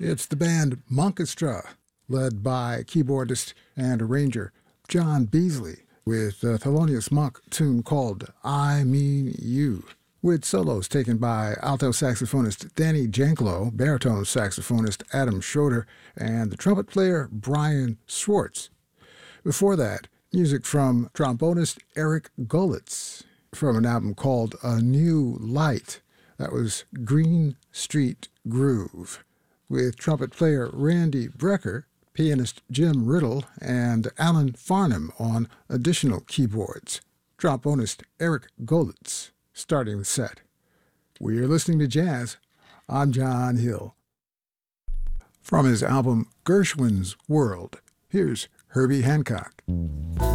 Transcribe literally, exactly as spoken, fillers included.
It's the band Monkestra, led by keyboardist and arranger John Beasley, with a Thelonious Monk tune called I Mean You, with solos taken by alto saxophonist Danny Janklow, baritone saxophonist Adam Schroeder, and the trumpet player Brian Schwartz. Before that, music from trombonist Eric Gulitz from an album called A New Light. That was Green Street Groove, with trumpet player Randy Brecker, pianist Jim Riddle, and Alan Farnham on additional keyboards. Trombonist Eric Gulitz starting the set. We're listening to jazz. I'm John Hill. From his album Gershwin's World, here's Herbie Hancock.